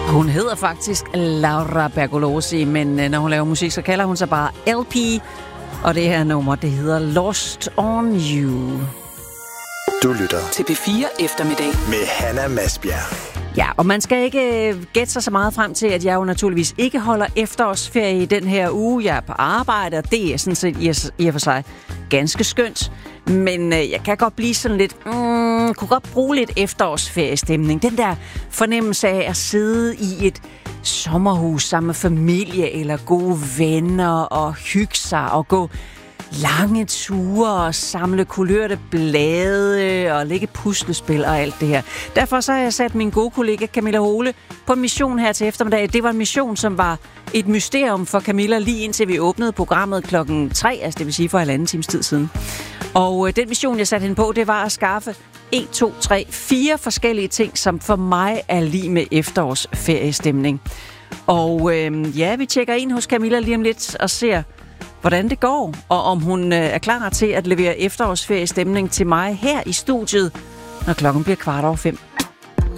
Hun hedder faktisk Laura Bergolozzi, men når hun laver musik, så kalder hun sig bare LP. Og det her nummer, det hedder Lost on You. Du lytter til P4 Eftermiddag med Hanna Masbjerg. Ja, og man skal ikke gætte sig så meget frem til, at jeg jo naturligvis ikke holder efterårsferie i den her uge. Jeg er på arbejde, og det er sådan set i og for sig ganske skønt. Men jeg kan godt blive sådan lidt, kunne godt bruge lidt efterårsferiestemning. Den der fornemmelse af at sidde i et sommerhus sammen med familie eller gode venner og hygge sig og gå lange ture og samle kulørte blade og lægge puslespil og alt det her. Derfor så har jeg sat min gode kollega Camilla Hole på en mission her til eftermiddag. Det var en mission, som var et mysterium for Camilla lige indtil vi åbnede programmet 3:00, altså det vil sige for 1,5 times tid siden. Og den mission, jeg satte hende på, det var at skaffe 1, 2, 3, 4 forskellige ting, som for mig er lige med efterårsferiestemning. Og vi tjekker ind hos Camilla lige om lidt og ser, hvordan det går, og om hun er klar til at levere efterårsferiestemning til mig her i studiet, når klokken bliver 4:15.